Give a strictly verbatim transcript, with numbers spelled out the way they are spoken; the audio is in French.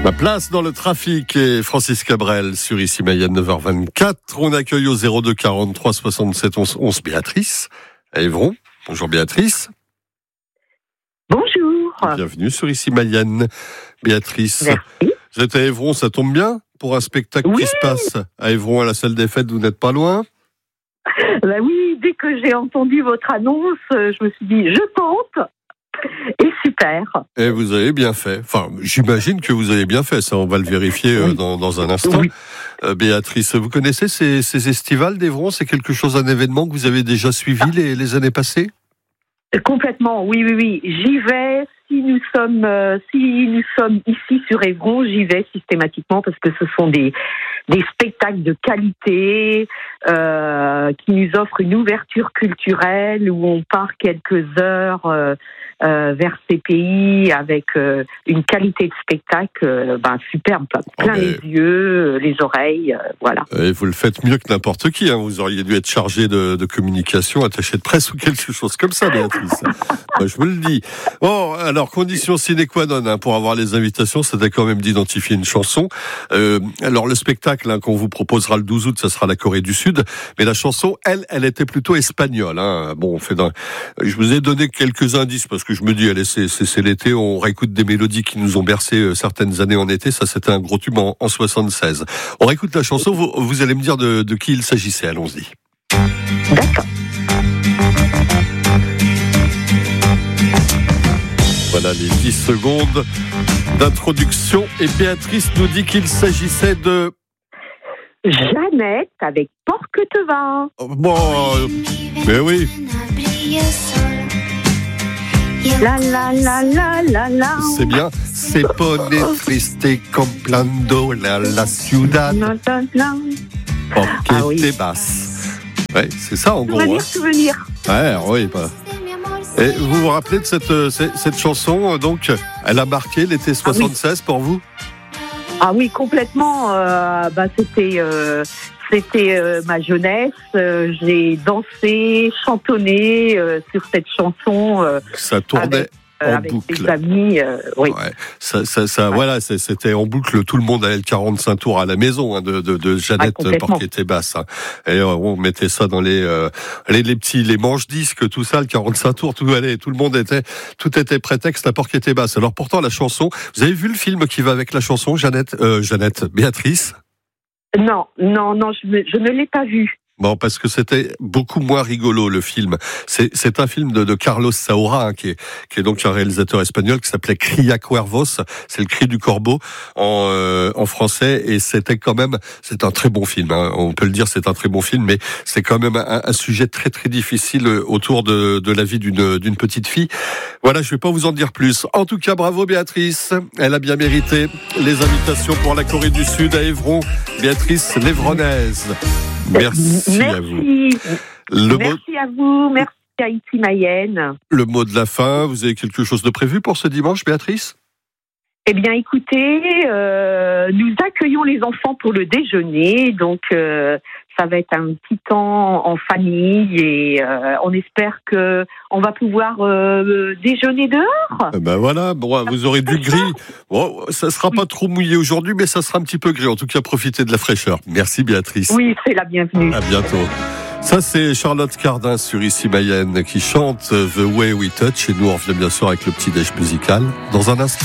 Ma place dans le trafic est Francis Cabrel sur Ici Mayenne, neuf heures vingt-quatre. On accueille au zéro deux quarante-trois soixante-sept onze onze Béatrice à Évron. Bonjour Béatrice. Bonjour. Bienvenue sur Ici Mayenne. Béatrice, merci. Vous êtes à Évron, ça tombe bien pour un spectacle oui. qui se passe à Évron à la salle des fêtes, vous n'êtes pas loin? Bah oui, dès que j'ai entendu votre annonce, je me suis dit, je tente. Et super. Et vous avez bien fait. Enfin, j'imagine que vous avez bien fait. Ça, on va le vérifier oui. dans, dans un instant. Oui. Euh, Béatrice, vous connaissez ces, ces estivales d'Évron? C'est quelque chose, un événement que vous avez déjà suivi les, les années passées? Complètement, oui, oui, oui. J'y vais. Si nous sommes, euh, si nous sommes ici sur Évron, j'y vais systématiquement parce que ce sont des des spectacles de qualité euh, qui nous offrent une ouverture culturelle où on part quelques heures euh, euh, vers ces pays avec euh, une qualité de spectacle euh, ben, superbe, plein oh, les yeux, les oreilles, euh, voilà. Et vous le faites mieux que n'importe qui. Hein. Vous auriez dû être chargé de, de communication, attaché de presse ou quelque chose comme ça, Béatrice. Moi, je vous le dis. Bon, alors condition sine qua non hein, pour avoir les invitations, c'était quand même d'identifier une chanson. Euh, alors le spectacle Hein, qu'on vous proposera le douze août, ça sera la Corée du Sud. Mais la chanson, elle, elle était plutôt espagnole. Hein. Bon, on fait d'un... Je vous ai donné quelques indices parce que je me dis, allez, c'est, c'est, c'est l'été, on réécoute des mélodies qui nous ont bercé certaines années en été. Ça, c'était un gros tube en, en soixante-seize. On réécoute la chanson. Vous, vous allez me dire de, de qui il s'agissait. Allons-y. D'accord. Voilà les dix secondes d'introduction. Et Béatrice nous dit qu'il s'agissait de... Jeannette avec Porquetevin. Bon, euh, mais oui. La la la la la la. C'est bien. Se pone triste comprando la la ciudad. Porquetevas. Ouais, c'est ça en gros. Souvenir, hein. souvenir. Ouais, oui. Bah. Et vous vous rappelez de cette cette, cette chanson donc elle a marqué l'été soixante-seize ah, oui. pour vous? Ah oui, complètement. Euh, bah, c'était euh, c'était euh, ma jeunesse. Euh, j'ai dansé, chantonné euh, sur cette chanson. Euh, Ça tournait avec, euh, en avec boucle. Mes amis, euh, oui. Ouais. Ça, ça, ça, ouais. Voilà, c'était en boucle. Tout le monde avait le quarante-cinq tours à la maison hein, de, de, de Jeannette ah, Porquetevas. Hein. Et on mettait ça dans les, euh, les, les petits, les manches disques, tout ça, le quarante-cinq tours, tout allait, tout le monde était, tout était prétexte à Porquetevas. Alors pourtant la chanson, vous avez vu le film qui va avec la chanson, Jeannette, euh, Jeannette, Béatrice? Non, non, non, je, me, je ne l'ai pas vu. Bon, parce que c'était beaucoup moins rigolo le film. C'est, c'est un film de, de Carlos Saura, hein, qui est, qui est donc un réalisateur espagnol qui s'appelait Cria Cuervos. C'est le cri du corbeau en, euh, en français, et c'était quand même, c'est un très bon film. Hein, on peut le dire, c'est un très bon film, mais c'est quand même un, un sujet très très difficile autour de, de la vie d'une, d'une petite fille. Voilà, je vais pas vous en dire plus. En tout cas, bravo Béatrice. Elle a bien mérité les invitations pour la Corée du Sud à Évron. Béatrice l'Évronaise. Merci, merci à vous. Le merci mot... à vous. Merci à Ici Mayenne. Le mot de la fin, vous avez quelque chose de prévu pour ce dimanche, Béatrice? Eh bien, écoutez, euh, nous accueillons les enfants pour le déjeuner. Donc, euh, ça va être un petit temps en famille et euh, on espère que on va pouvoir euh, déjeuner dehors. Ben voilà, bon, vous aurez du gris. Bon, ça sera pas trop mouillé aujourd'hui, mais ça sera un petit peu gris. En tout cas, profitez de la fraîcheur. Merci, Béatrice. Oui, c'est la bienvenue. À bientôt. Ça, c'est Charlotte Cardin sur Ici Mayenne qui chante The Way We Touch. Et nous, on revient bien sûr avec le petit déj musical dans un instant.